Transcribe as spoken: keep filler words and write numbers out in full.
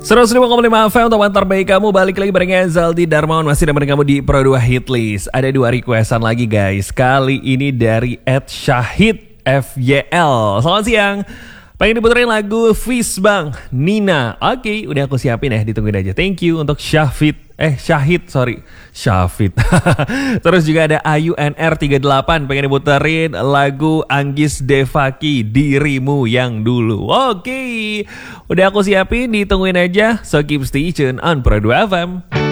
seratus lima koma lima F M teman terbaik kamu, balik lagi bareng Zaldi Darmawan, masih nemenin kamu di Pro dua Hitlist. Ada dua requestan lagi guys, kali ini dari Ed Syahid F Y L. Selamat siang, pengen diputerin lagu Fish Bang Nina. Oke, udah aku siapin ya, ditungguin aja. Thank you untuk Syahid, eh Syahid, sorry Syahid. Terus juga ada Ayu N R tiga delapan, pengen diputerin lagu Anggis Devaki, Dirimu Yang Dulu. Oke, udah aku siapin, ditungguin aja. So keep stay tune on Pro dua F M.